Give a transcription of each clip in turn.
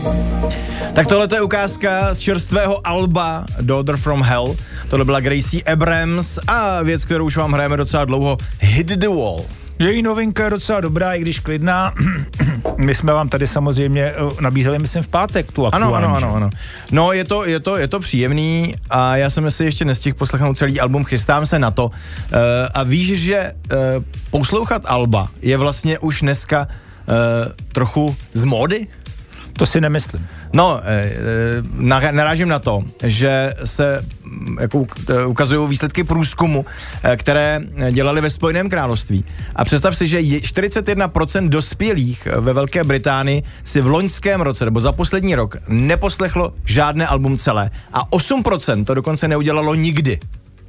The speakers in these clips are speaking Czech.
Tak tohle je ukázka z čerstvého alba Daughter from Hell. Tohle byla Gracie Abrams a věc, kterou už vám hrajeme docela dlouho, Hit the Wall. Její novinka je docela dobrá, i když klidná. My jsme vám tady samozřejmě nabízeli, myslím, v pátek tu aktuální. Ano. No, je to příjemný a já jsem si ještě nestihl poslechnout celý album, chystám se na to. A víš, že poslouchat alba je vlastně už dneska trochu z módy? To si nemyslím. No, narážím na to, že se jako ukazují výsledky průzkumu, které dělali ve Spojeném království. A představ si, že 41% dospělých ve Velké Británii si v loňském roce, nebo za poslední rok, neposlechlo žádné album celé. A 8% to dokonce neudělalo nikdy.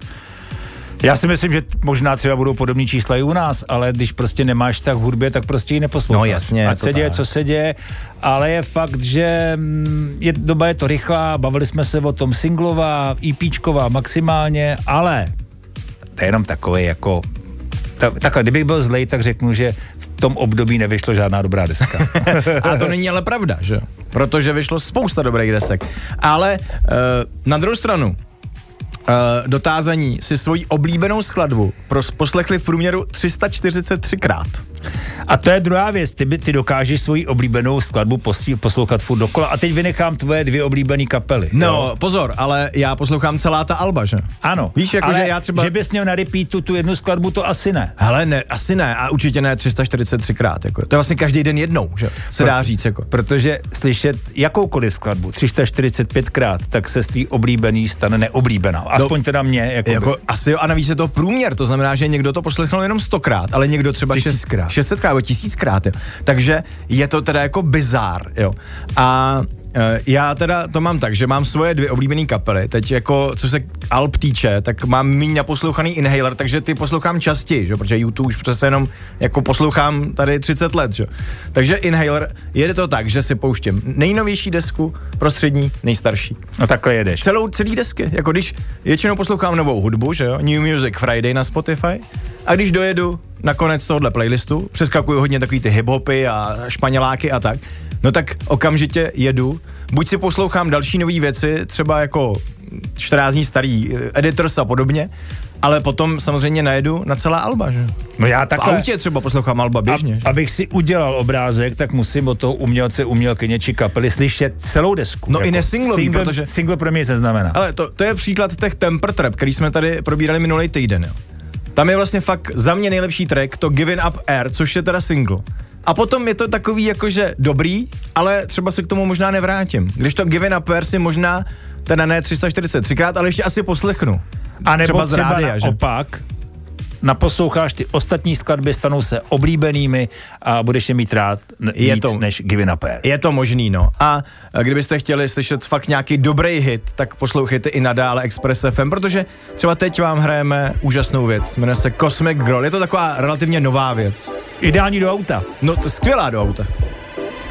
Já si myslím, že možná třeba budou podobný čísla i u nás, ale když prostě nemáš vztah k hudbě, tak prostě ji neposloucháš. No jasně. Ať se děje, co se děje, ale je fakt, že doba je to rychlá, bavili jsme se o tom singlová, EPčková maximálně, ale to je jenom takové jako... Takhle, kdybych byl zlej, tak řeknu, že v tom období nevyšlo žádná dobrá deska. A to není ale pravda, že? Protože vyšlo spousta dobrých desek. Ale na druhou stranu, dotázaní si svoji oblíbenou skladbu poslechli v průměru 343krát. A to je druhá věc, ty dokážeš svoji oblíbenou skladbu poslouchat furt dokola. A teď vynechám tvoje 2 oblíbené kapely. No, jo? Pozor, ale já poslouchám celá ta alba, že? Ano. Víš, jako, ale že já třeba... že bys měl na repeatu tu jednu skladbu, to asi ne. Hele, ne, asi ne, a určitě ne 343krát, jako. To je vlastně každý den jednou, že? Se dá říct, jako. Protože slyšet jakoukoliv skladbu 345krát, tak se z tvý oblíbený stane neoblíbená. Aspoň teda mě. Jako, asi jo, a navíc je to průměr, to znamená, že někdo to poslechnul jenom 100krát, ale někdo třeba 1000krát. 600krát nebo 1000krát, jo. Takže je to teda jako bizár, jo. A já teda to mám tak, že mám svoje 2 oblíbené kapely. Teď jako, co se alb týče, tak mám míň naposlouchaný Inhaler, takže ty poslouchám častěji, že? Protože YouTube už přece jenom jako poslouchám tady 30 let, že? Takže Inhaler, jede to tak, že si pouštím nejnovější desku, prostřední, nejstarší. No takhle jedeš. Celý desky, jako když většinou poslouchám novou hudbu, že jo? New Music Friday na Spotify. A když dojedu na konec tohohle playlistu, přeskakuju hodně takový ty hiphopy a španěláky a tak, no tak okamžitě jedu, buď si poslouchám další nové věci, třeba jako 14 dní starý Editors a podobně, ale potom samozřejmě najedu na celá alba, že? No já takhle... V autě třeba poslouchám alba běžně. Abych si udělal obrázek, tak musím od toho umělce, umělkyně či kapely slyšet celou desku. No jako i nesinglový, protože... Single pro mě se znamená. Ale to je příklad těch Temper Trap, který jsme tady probírali minulý týden, jo. Tam je vlastně fakt za mě nejlepší track, to Giving Up Air, což je teda single. A potom je to takový jakože dobrý, ale třeba se k tomu možná nevrátím. Když to Giving Up Air si možná, teda ne 343krát, ale ještě asi poslechnu. A nebo třeba rádia, naopak, naposloucháš ty ostatní skladby, stanou se oblíbenými a budeš je mít rád víc než Giving Up Air. Je to možný, no. A kdybyste chtěli slyšet fakt nějaký dobrý hit, tak poslouchejte i nadále Express FM, protože třeba teď vám hrajeme úžasnou věc. Jmenuje se Cosmic Girl. Je to taková relativně nová věc. Ideální do auta. No, to skvělá do auta.